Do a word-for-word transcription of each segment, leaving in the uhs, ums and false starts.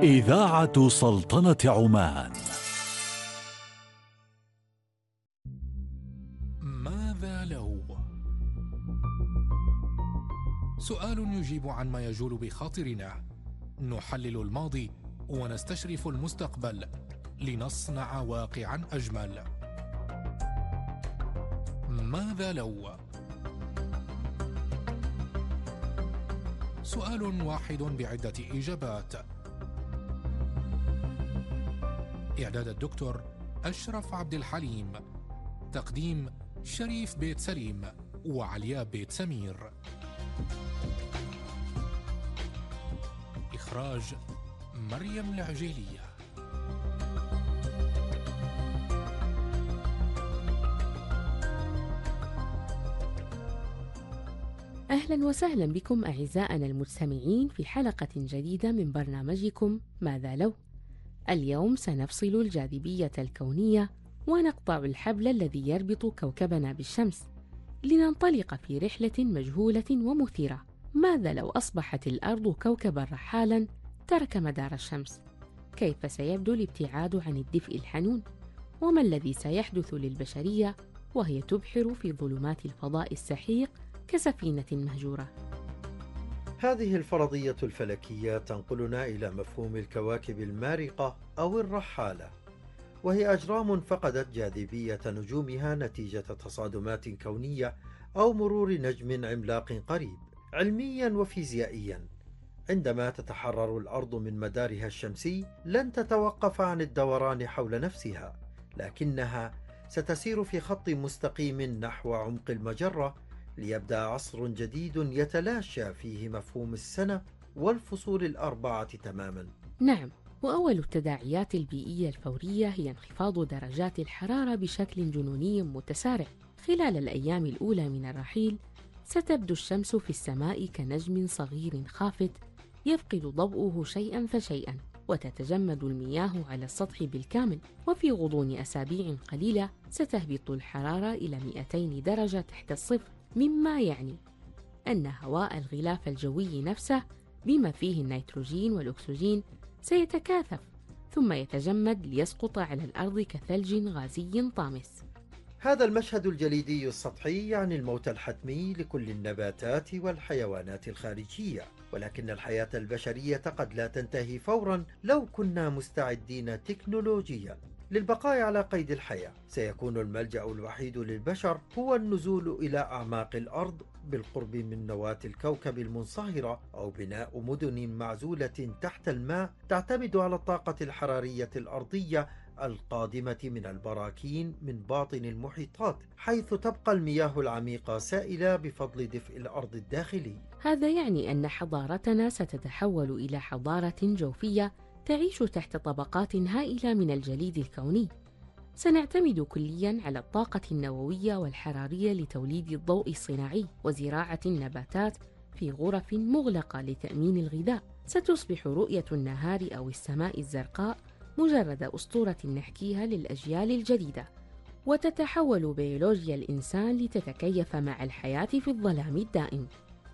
إذاعة سلطنة عمان. ماذا لو؟ سؤال يجيب عن ما يجول بخاطرنا، نحلل الماضي ونستشرف المستقبل لنصنع واقعا أجمل. ماذا لو؟ سؤال واحد بعدة إجابات. إعداد الدكتور أشرف عبد الحليم، تقديم شريف بيت سليم وعليا بيت سمير، إخراج مريم العجيلية. أهلا وسهلا بكم أعزائنا المستمعين في حلقة جديدة من برنامجكم ماذا لو؟ اليوم سنفصل الجاذبية الكونية ونقطع الحبل الذي يربط كوكبنا بالشمس لننطلق في رحلة مجهولة ومثيرة. ماذا لو أصبحت الأرض كوكبا رحالا ترك مدار الشمس؟ كيف سيبدو الابتعاد عن الدفء الحنون؟ وما الذي سيحدث للبشرية وهي تبحر في ظلمات الفضاء السحيق كسفينة مهجورة؟ هذه الفرضية الفلكية تنقلنا إلى مفهوم الكواكب المارقة أو الرحالة، وهي أجرام فقدت جاذبية نجومها نتيجة تصادمات كونية أو مرور نجم عملاق قريب. علميا وفيزيائيا، عندما تتحرر الأرض من مدارها الشمسي لن تتوقف عن الدوران حول نفسها، لكنها ستسير في خط مستقيم نحو عمق المجرة ليبدأ عصر جديد يتلاشى فيه مفهوم السنة والفصول الأربعة تماما. نعم، وأول التداعيات البيئية الفورية هي انخفاض درجات الحرارة بشكل جنوني متسارع. خلال الأيام الأولى من الرحيل ستبدو الشمس في السماء كنجم صغير خافت يفقد ضوءه شيئا فشيئا، وتتجمد المياه على السطح بالكامل، وفي غضون أسابيع قليلة ستهبط الحرارة إلى مئتين درجة تحت الصفر، مما يعني أن هواء الغلاف الجوي نفسه بما فيه النيتروجين والأكسجين سيتكاثف ثم يتجمد ليسقط على الأرض كثلج غازي طامس. هذا المشهد الجليدي السطحي يعني الموت الحتمي لكل النباتات والحيوانات الخارجية، ولكن الحياة البشرية قد لا تنتهي فورا لو كنا مستعدين تكنولوجيا للبقاء على قيد الحياة. سيكون الملجأ الوحيد للبشر هو النزول إلى أعماق الأرض بالقرب من نواة الكوكب المنصهرة، أو بناء مدن معزولة تحت الماء تعتمد على الطاقة الحرارية الأرضية القادمة من البراكين من باطن المحيطات، حيث تبقى المياه العميقة سائلة بفضل دفء الأرض الداخلي. هذا يعني أن حضارتنا ستتحول إلى حضارة جوفية تعيش تحت طبقات هائلة من الجليد الكوني. سنعتمد كلياً على الطاقة النووية والحرارية لتوليد الضوء الصناعي وزراعة النباتات في غرف مغلقة لتأمين الغذاء. ستصبح رؤية النهار أو السماء الزرقاء مجرد أسطورة نحكيها للأجيال الجديدة، وتتحول بيولوجيا الإنسان لتتكيف مع الحياة في الظلام الدائم.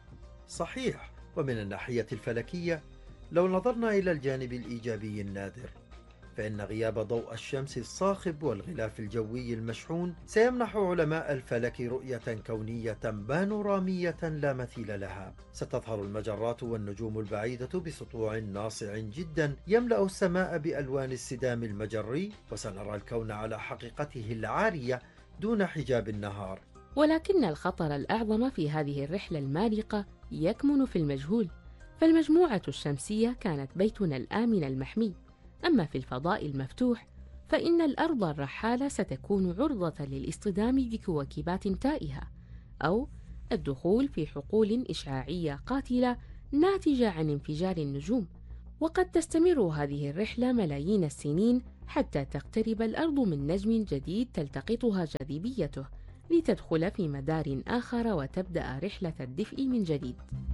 صحيح، ومن الناحية الفلكية لو نظرنا إلى الجانب الإيجابي النادر، فإن غياب ضوء الشمس الصاخب والغلاف الجوي المشحون سيمنح علماء الفلك رؤية كونية بانورامية لا مثيل لها. ستظهر المجرات والنجوم البعيدة بسطوع ناصع جدا يملأ السماء بألوان السدام المجري، وسنرى الكون على حقيقته العارية دون حجاب النهار. ولكن الخطر الأعظم في هذه الرحلة المارقة يكمن في المجهول، فالمجموعة الشمسية كانت بيتنا الآمن المحمي، أما في الفضاء المفتوح فإن الأرض الرحالة ستكون عرضة للاصطدام بكويكبات تائهة أو الدخول في حقول إشعاعية قاتلة ناتجة عن انفجار النجوم. وقد تستمر هذه الرحلة ملايين السنين حتى تقترب الأرض من نجم جديد تلتقطها جاذبيته لتدخل في مدار آخر وتبدأ رحلة الدفء من جديد.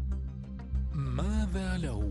ماذا لو؟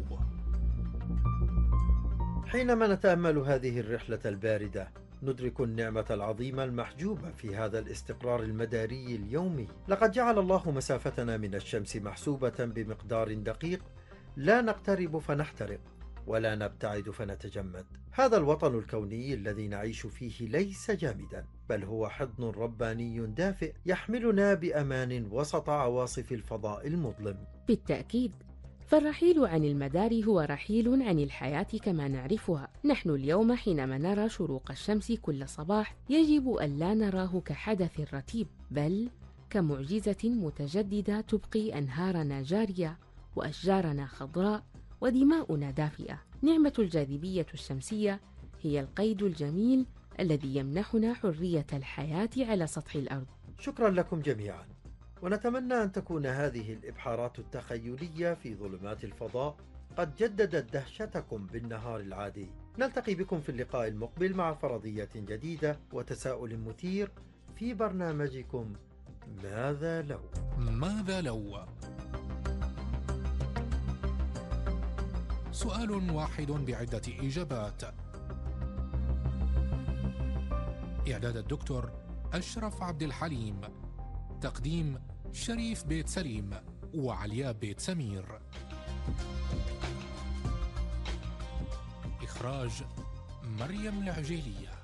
حينما نتأمل هذه الرحلة الباردة ندرك النعمة العظيمة المحجوبة في هذا الاستقرار المداري اليومي. لقد جعل الله مسافتنا من الشمس محسوبة بمقدار دقيق، لا نقترب فنحترق ولا نبتعد فنتجمد. هذا الوطن الكوني الذي نعيش فيه ليس جامدا، بل هو حضن رباني دافئ يحملنا بأمان وسط عواصف الفضاء المظلم. بالتأكيد، فالرحيل عن المدار هو رحيل عن الحياة كما نعرفها. نحن اليوم حينما نرى شروق الشمس كل صباح يجب أن لا نراه كحدث رتيب، بل كمعجزة متجددة تبقي أنهارنا جارية وأشجارنا خضراء ودماؤنا دافئة. نعمة الجاذبية الشمسية هي القيد الجميل الذي يمنحنا حرية الحياة على سطح الأرض. شكرا لكم جميعا، ونتمنى أن تكون هذه الإبحارات التخيلية في ظلمات الفضاء قد جددت دهشتكم بالنهار العادي. نلتقي بكم في اللقاء المقبل مع فرضية جديدة وتساؤل مثير في برنامجكم ماذا لو؟ ماذا لو؟ سؤال واحد بعدة إجابات. إعداد الدكتور أشرف عبد الحليم. تقديم شريف بيت سليم وعلياء بيت سمير. إخراج مريم العجيلية.